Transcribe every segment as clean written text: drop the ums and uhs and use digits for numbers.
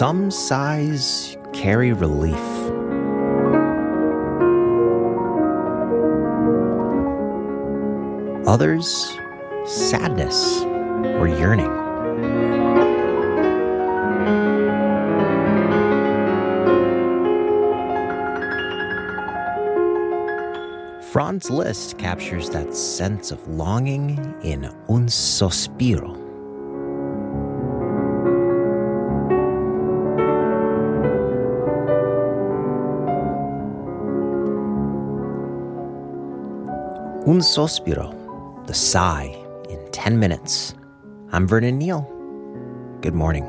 Some sighs carry relief. Others, sadness or yearning. Franz Liszt captures that sense of longing in Un Sospiro. Un Sospiro, the sigh, in 10 minutes. I'm Vernon Neal. Good morning.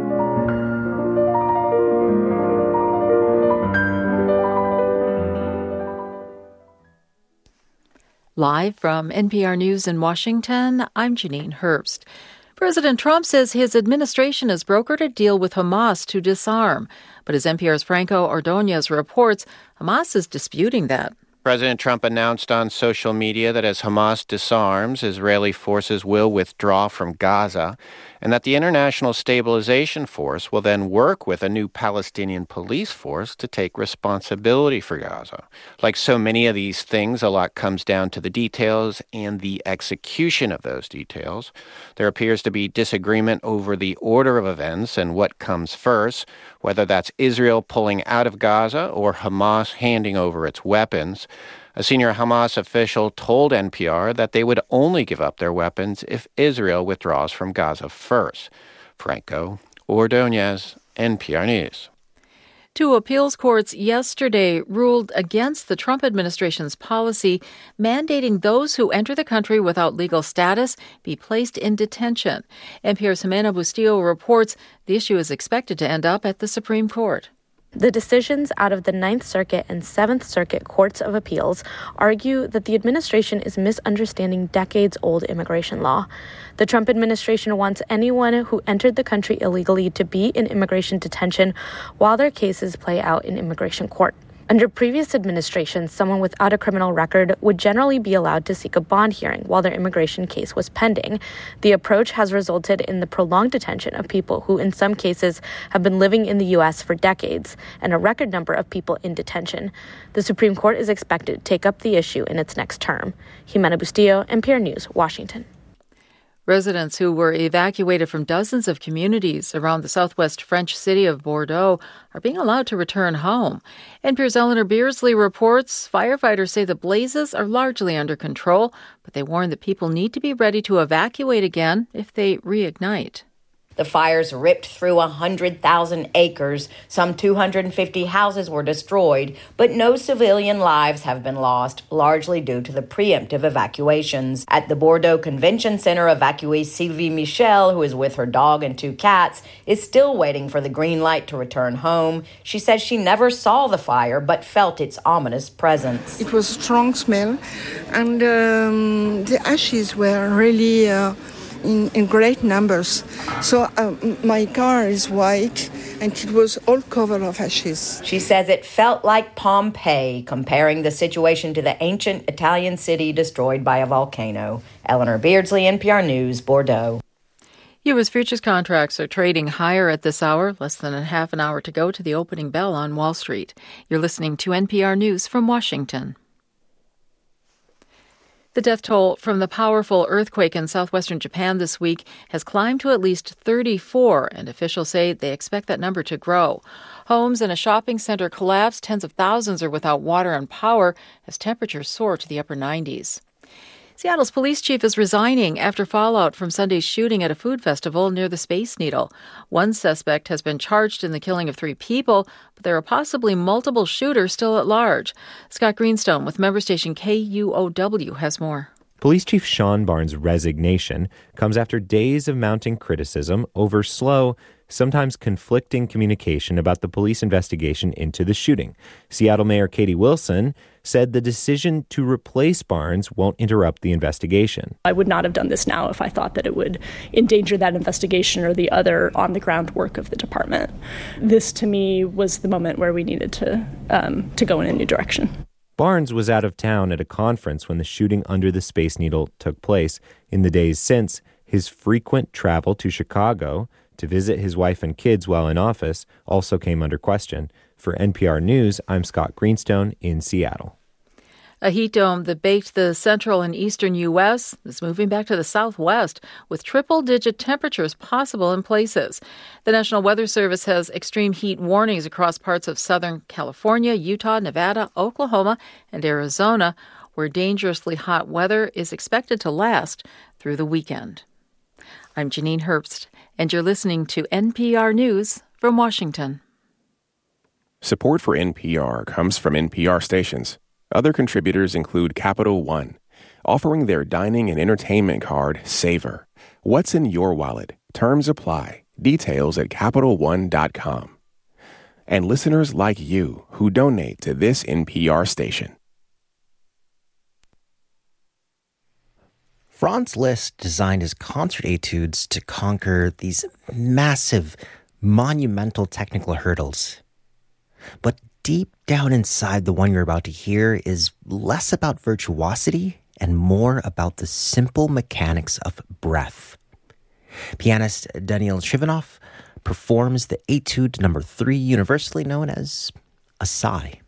Live from NPR News in Washington, I'm Janine Herbst. President Trump says his administration has brokered a deal with Hamas to disarm. But as NPR's Franco Ordonez reports, Hamas is disputing that. President Trump announced on social media that as Hamas disarms, Israeli forces will withdraw from Gaza, and that the International Stabilization Force will then work with a new Palestinian police force to take responsibility for Gaza. Like so many of these things, a lot comes down to the details and the execution of those details. There appears to be disagreement over the order of events and what comes first, whether that's Israel pulling out of Gaza or Hamas handing over its weapons. A senior Hamas official told NPR that they would only give up their weapons if Israel withdraws from Gaza first. Franco Ordonez, NPR News. Two appeals courts yesterday ruled against the Trump administration's policy mandating those who enter the country without legal status be placed in detention. NPR's Jimena Bustillo reports the issue is expected to end up at the Supreme Court. The decisions out of the Ninth Circuit and Seventh Circuit Courts of Appeals argue that the administration is misunderstanding decades-old immigration law. The Trump administration wants anyone who entered the country illegally to be in immigration detention while their cases play out in immigration court. Under previous administrations, someone without a criminal record would generally be allowed to seek a bond hearing while their immigration case was pending. The approach has resulted in the prolonged detention of people who, in some cases, have been living in the U.S. for decades, and a record number of people in detention. The Supreme Court is expected to take up the issue in its next term. Jimena Bustillo, NPR News, Washington. Residents who were evacuated from dozens of communities around the southwest French city of Bordeaux are being allowed to return home. NPR's Eleanor Beardsley reports firefighters say the blazes are largely under control, but they warn that people need to be ready to evacuate again if they reignite. The fires ripped through 100,000 acres. Some 250 houses were destroyed, but no civilian lives have been lost, largely due to the preemptive evacuations. At the Bordeaux Convention Center, evacuee Sylvie Michel, who is with her dog and 2 cats, is still waiting for the green light to return home. She says she never saw the fire, but felt its ominous presence. It was a strong smell, and the ashes were really in great numbers. So my car is white and it was all covered of ashes. She says it felt like Pompeii, comparing the situation to the ancient Italian city destroyed by a volcano. Eleanor Beardsley, NPR News, Bordeaux. U.S. futures contracts are trading higher at this hour, less than a half an hour to go to the opening bell on Wall Street. You're listening to NPR News from Washington. The death toll from the powerful earthquake in southwestern Japan this week has climbed to at least 34, and officials say they expect that number to grow. Homes and a shopping center collapsed. Tens of thousands are without water and power as temperatures soar to the upper 90s. Seattle's police chief is resigning after fallout from Sunday's shooting at a food festival near the Space Needle. One suspect has been charged in the killing of 3 people, but there are possibly multiple shooters still at large. Scott Greenstone with member station KUOW has more. Police Chief Sean Barnes' resignation comes after days of mounting criticism over slow, sometimes conflicting communication about the police investigation into the shooting. Seattle Mayor Katie Wilson said the decision to replace Barnes won't interrupt the investigation. I would not have done this now if I thought that it would endanger that investigation or the other on-the-ground work of the department. This, to me, was the moment where we needed to go in a new direction. Barnes was out of town at a conference when the shooting under the Space Needle took place. In the days since, his frequent travel to Chicago to visit his wife and kids while in office also came under question. For NPR News, I'm Scott Greenstone in Seattle. A heat dome that baked the central and eastern U.S. is moving back to the southwest with triple-digit temperatures possible in places. The National Weather Service has extreme heat warnings across parts of Southern California, Utah, Nevada, Oklahoma, and Arizona, where dangerously hot weather is expected to last through the weekend. I'm Janine Herbst, and you're listening to NPR News from Washington. Support for NPR comes from NPR stations. Other contributors include Capital One, offering their dining and entertainment card, Savor. What's in your wallet? Terms apply. Details at CapitalOne.com. And listeners like you who donate to this NPR station. Franz Liszt designed his concert etudes to conquer these massive, monumental technical hurdles. But deep down inside, the one you're about to hear is less about virtuosity and more about the simple mechanics of breath. Pianist Daniil Trifonov performs the Etude No. 3, universally known as a sigh.